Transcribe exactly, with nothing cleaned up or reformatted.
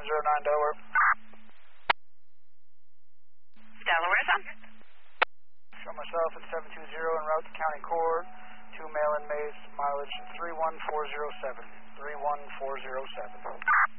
zero nine Delaware. Delaware, son. Show myself at seven two zero en route to County Core, two mail-in Maze, mileage three one four zero seven. three one four zero seven.